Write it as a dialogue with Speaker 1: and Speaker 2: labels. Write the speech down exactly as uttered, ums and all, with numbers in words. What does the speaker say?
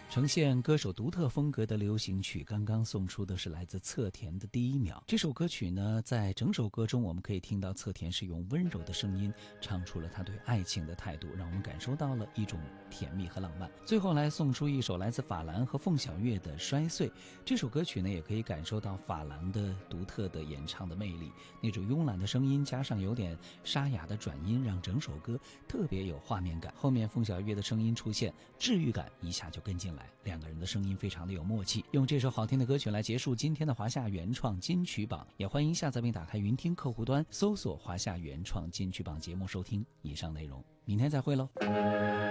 Speaker 1: 呈现歌手独特风格的流行曲，刚刚送出的是来自侧田的第一秒。这首歌曲呢，在整首歌中我们可以听到侧田是用温柔的声音唱出了他对爱情的态度，让我们感受到了一种甜蜜和浪漫。最后来送出一首来自法兰和凤小岳的摔碎。这首歌曲呢，也可以感受到法兰的独特的演唱的魅力，那种慵懒的声音加上有点沙哑的转音，让整首歌特别有画面感。后面凤小岳的声音出现，治愈感一下就跟进来，两个人的声音非常的有默契。用这首好听的歌曲来结束今天的华夏原创金曲榜，也欢迎下载并打开云听客户端，搜索华夏原创金曲榜节目收听以上内容。明天再会喽。